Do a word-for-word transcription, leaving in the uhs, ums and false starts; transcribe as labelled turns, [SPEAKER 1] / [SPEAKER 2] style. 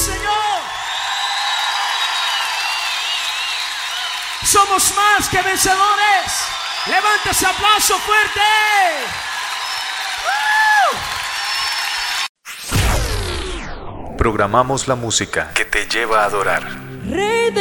[SPEAKER 1] Señor. Somos más que vencedores. Levanta ese aplauso fuerte.
[SPEAKER 2] Programamos la música que te lleva a adorar.
[SPEAKER 1] Rey